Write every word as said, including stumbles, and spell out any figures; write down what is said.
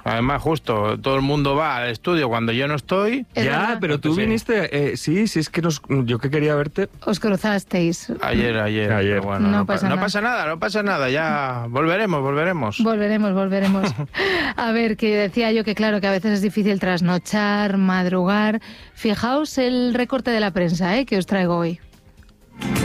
Además, justo, todo el mundo va al estudio cuando yo no estoy. Es ya, verdad. pero tú Sí. viniste... Eh, sí, sí, es que nos, yo que quería verte... Os cruzasteis. Ayer, ayer. Ayer. pero bueno, No no, pa- pasa no nada. pasa nada, no pasa nada. Ya volveremos, volveremos. Volveremos, volveremos. A ver, que decía yo que claro, que a veces es difícil trasnochar, madrugar. Fijaos el recorte de la prensa, ¿eh?, que os traigo hoy.